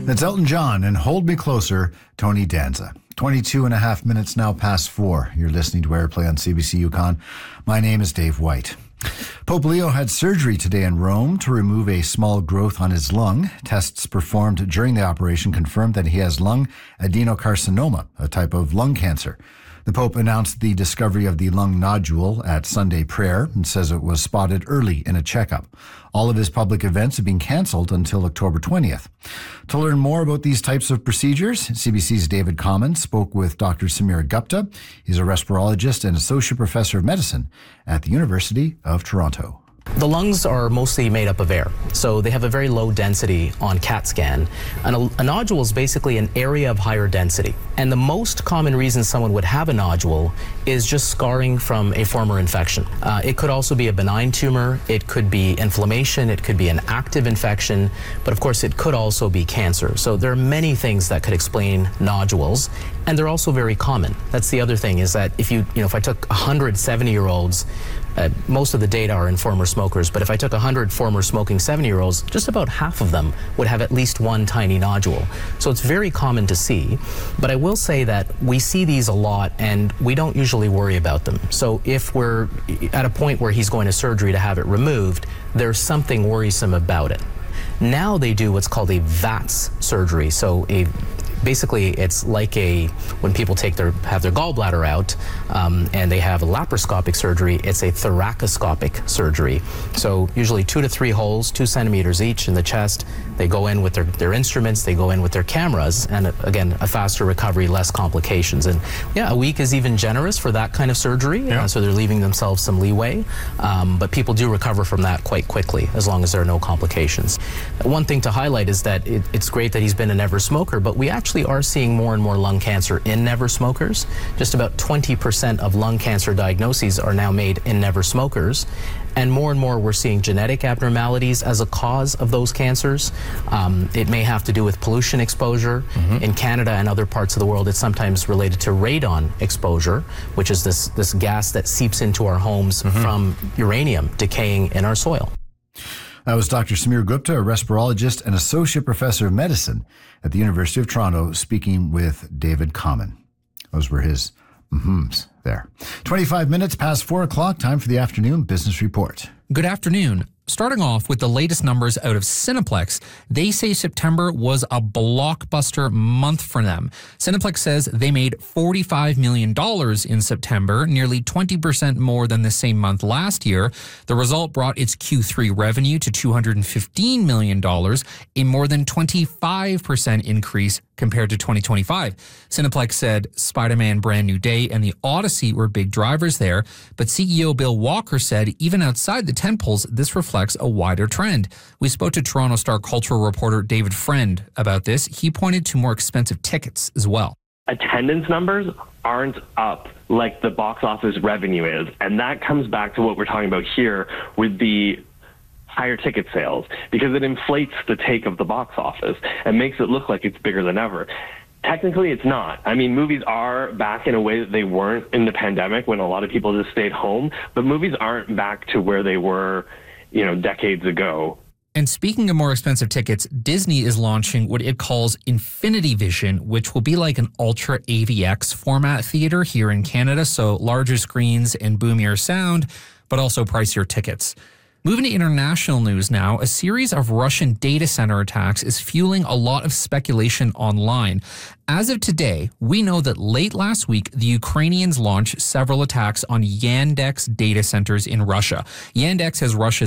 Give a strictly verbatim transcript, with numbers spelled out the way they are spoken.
That's Elton John and Hold Me Closer, Tony Danza. twenty-two and a half minutes now past four. You're listening to Airplay on C B C Yukon. My name is Dave White. Pope Leo had surgery today in Rome to remove a small growth on his lung. Tests performed during the operation confirmed that he has lung adenocarcinoma, a type of lung cancer. The Pope announced the discovery of the lung nodule at Sunday prayer and says it was spotted early in a checkup. All of his public events have been cancelled until October twentieth. To learn more about these types of procedures, C B C's David Common spoke with Doctor Samir Gupta. He's a respirologist and associate professor of medicine at the University of Toronto. The lungs are mostly made up of air, so they have a very low density on CAT scan. And a, a nodule is basically an area of higher density. And the most common reason someone would have a nodule is just scarring from a former infection. Uh, it could also be a benign tumor, it could be inflammation, it could be an active infection, but of course it could also be cancer. So there are many things that could explain nodules, and they're also very common. That's the other thing, is that if you, you know, if I took one hundred seventy-year-olds, Uh, most of the data are in former smokers, but if I took one hundred former smoking seventy-year-olds, just about half of them would have at least one tiny nodule. So it's very common to see, but I will say that we see these a lot and we don't usually worry about them. So if we're at a point where he's going to surgery to have it removed, there's something worrisome about it. Now they do what's called a V A T S surgery, so a Basically, it's like a, when people take their, have their gallbladder out um, and they have a laparoscopic surgery, it's a thoracoscopic surgery. So usually two to three holes, two centimeters each in the chest. They go in with their, their instruments, they go in with their cameras, and again, a faster recovery, less complications. And yeah, a week is even generous for that kind of surgery, yeah. uh, so they're leaving themselves some leeway. Um, but people do recover from that quite quickly, as long as there are no complications. One thing to highlight is that it, it's great that he's been a never smoker, but we actually are seeing more and more lung cancer in never smokers. Just about twenty percent of lung cancer diagnoses are now made in never smokers. And more and more we're seeing genetic abnormalities as a cause of those cancers. Um, it may have to do with pollution exposure. Mm-hmm. In Canada and other parts of the world, it's sometimes related to radon exposure, which is this, this gas that seeps into our homes mm-hmm. from uranium decaying in our soil. That was Doctor Samir Gupta, a respirologist and associate professor of medicine at the University of Toronto, speaking with David Common. Those were his mm-hms there. twenty-five minutes past four o'clock, time for the afternoon business report. Good afternoon. Starting off with the latest numbers out of Cineplex, they say September was a blockbuster month for them. Cineplex says they made forty-five million dollars in September, nearly twenty percent more than the same month last year. The result brought its Q three revenue to two hundred fifteen million dollars, a more than twenty-five percent increase compared to twenty twenty-five. Cineplex said Spider-Man Brand New Day and The Odyssey were big drivers there, but C E O Bill Walker said even outside the tentpoles, this reflects a wider trend. We spoke to Toronto Star cultural reporter David Friend about this. He pointed to more expensive tickets as well. Attendance numbers aren't up like the box office revenue is, and that comes back to what we're talking about here with the higher ticket sales, because it inflates the take of the box office and makes it look like it's bigger than ever. Technically, it's not. I mean, movies are back in a way that they weren't in the pandemic when a lot of people just stayed home, but movies aren't back to where they were, you know, decades ago. And speaking of more expensive tickets, Disney is launching what it calls Infinity Vision, which will be like an Ultra A V X format theater here in Canada, so larger screens and boomier sound, but also pricier tickets. Moving to international news now, a series of Russian data center attacks is fueling a lot of speculation online. As of today, we know that late last week, the Ukrainians launched several attacks on Yandex data centers in Russia. Yandex has Russia's